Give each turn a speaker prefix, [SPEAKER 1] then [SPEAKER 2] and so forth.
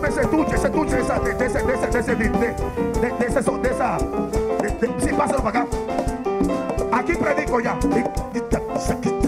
[SPEAKER 1] Dame ese estuche, sí, pásalo para acá. Aquí predico ya.